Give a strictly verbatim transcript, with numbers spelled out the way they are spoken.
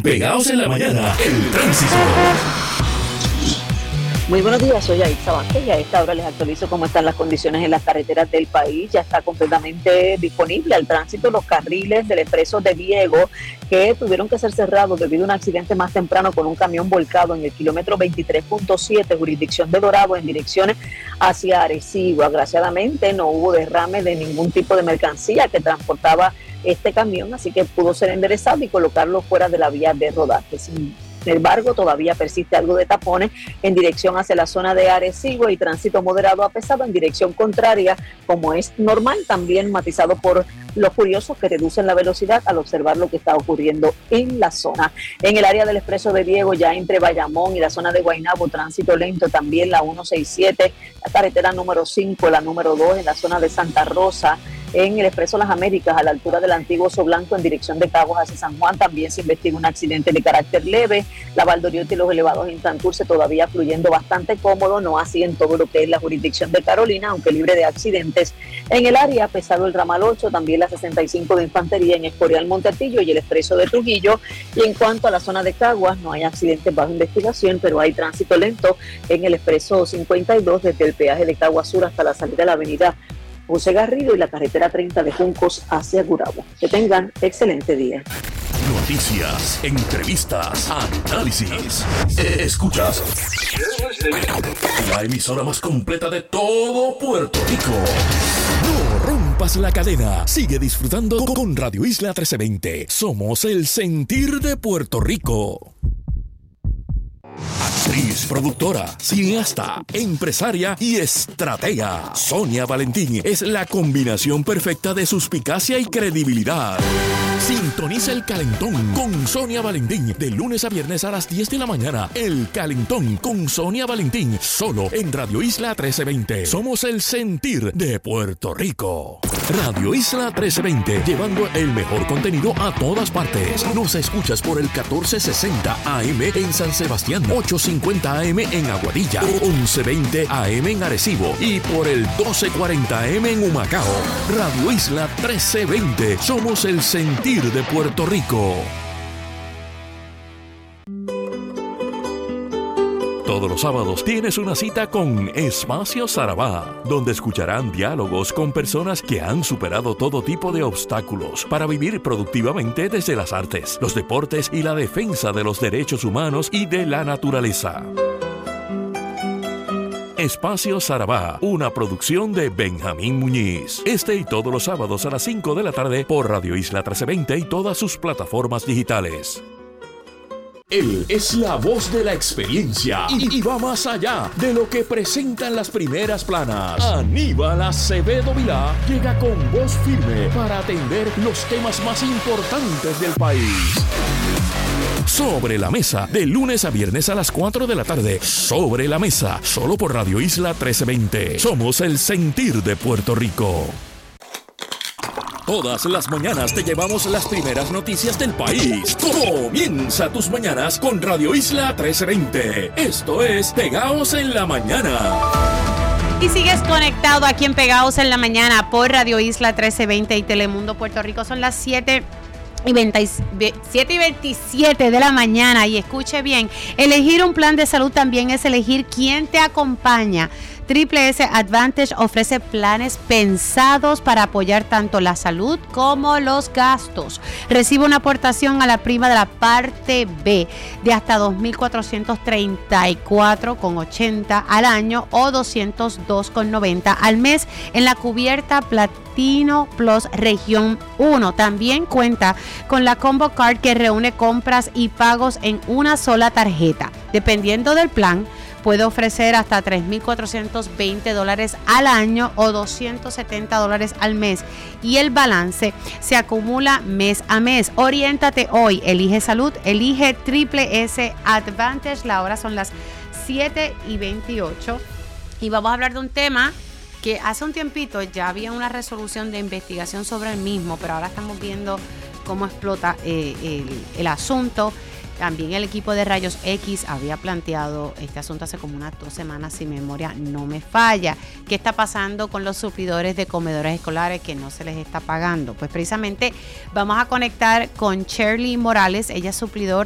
Pegados en la Mañana, el tránsito. Muy buenos días, soy Aitza Vázquez y a esta hora les actualizo cómo están las condiciones en las carreteras del país. Ya está completamente disponible al tránsito los carriles del expreso de Diego, que tuvieron que ser cerrados debido a un accidente más temprano con un camión volcado en el kilómetro veintitrés punto siete, jurisdicción de Dorado, en dirección hacia Arecibo. Agraciadamente no hubo derrame de ningún tipo de mercancía que transportaba este camión, así que pudo ser enderezado y colocarlo fuera de la vía de rodaje. Sin Sin embargo, todavía persiste algo de tapones en dirección hacia la zona de Arecibo y tránsito moderado a pesado en dirección contraria, como es normal, también matizado por los curiosos que reducen la velocidad al observar lo que está ocurriendo en la zona. En el área del expreso de Diego, ya entre Bayamón y la zona de Guaynabo, tránsito lento, también la ciento sesenta y siete, la carretera número cinco, la número dos en la zona de Santa Rosa. En el expreso Las Américas, a la altura del antiguo Oso Blanco, en dirección de Caguas hacia San Juan, también se investiga un accidente de carácter leve. La Valdoriotti y los elevados en Santurce todavía fluyendo bastante cómodo, no así en todo lo que es la jurisdicción de Carolina, aunque libre de accidentes. En el área, pesado el ramal ocho, también la sesenta y cinco de Infantería en Escorial Montetillo y el expreso de Trujillo. Y en cuanto a la zona de Caguas, no hay accidentes bajo investigación, pero hay tránsito lento en el expreso cincuenta y dos desde el peaje de Caguas Sur hasta la salida de la avenida José Garrido y la carretera treinta de Juncos hacia Gurabo. Que tengan excelente día. Noticias, entrevistas, análisis. Escuchas la emisora más completa de todo Puerto Rico. No rompas la cadena. Sigue disfrutando con Radio Isla trece veinte. Somos el sentir de Puerto Rico. Actriz, productora, cineasta, empresaria y estratega. Sonia Valentín es la combinación perfecta de suspicacia y credibilidad. Sintoniza El Calentón con Sonia Valentín de lunes a viernes a las diez de la mañana. El Calentón con Sonia Valentín, solo en Radio Isla trece veinte. Somos el sentir de Puerto Rico. Radio Isla trece veinte, llevando el mejor contenido a todas partes. Nos escuchas por el catorce sesenta A M en San Sebastián, ochocientos cincuenta A M en Aguadilla, once veinte A M en Arecibo y por el doce cuarenta A M en Humacao. Radio Isla trece veinte, somos el sentir de Puerto Rico. Todos los sábados tienes una cita con Espacio Sarabá, donde escucharán diálogos con personas que han superado todo tipo de obstáculos para vivir productivamente desde las artes, los deportes y la defensa de los derechos humanos y de la naturaleza. Espacio Sarabá, una producción de Benjamín Muñiz. Este y todos los sábados a las cinco de la tarde por Radio Isla trece veinte y todas sus plataformas digitales. Él es la voz de la experiencia y, y va más allá de lo que presentan las primeras planas. Aníbal Acevedo Vilá llega con voz firme para atender los temas más importantes del país. Sobre la Mesa, de lunes a viernes a las cuatro de la tarde. Sobre la Mesa, solo por Radio Isla trece veinte. Somos el sentir de Puerto Rico. Todas las mañanas te llevamos las primeras noticias del país. Comienza tus mañanas con Radio Isla trece veinte. Esto es Pegaos en la Mañana. Y sigues conectado aquí en Pegaos en la Mañana por Radio Isla trece veinte y Telemundo Puerto Rico. Son las siete y veintisiete de la mañana. Y escuche bien, elegir un plan de salud también es elegir quién te acompaña. Triple S Advantage ofrece planes pensados para apoyar tanto la salud como los gastos. Recibe una aportación a la prima de la parte B de hasta dos mil cuatrocientos treinta y cuatro con ochenta al año o doscientos dos con noventa al mes en la cubierta Platino Plus Región uno. También cuenta con la Combo Card que reúne compras y pagos en una sola tarjeta. Dependiendo del plan, puede ofrecer hasta tres mil cuatrocientos veinte dólares al año o doscientos setenta dólares al mes y el balance se acumula mes a mes. Oriéntate hoy, elige salud, elige Triple S Advantage. La hora son las siete y veintiocho y vamos a hablar de un tema que hace un tiempito ya había una resolución de investigación sobre el mismo, pero ahora estamos viendo cómo explota eh, el, el asunto. También el equipo de Rayos X había planteado este asunto hace como unas dos semanas, si mi memoria no me falla. ¿Qué está pasando con los suplidores de comedores escolares que no se les está pagando? Pues precisamente vamos a conectar con Shirley Morales, ella es suplidor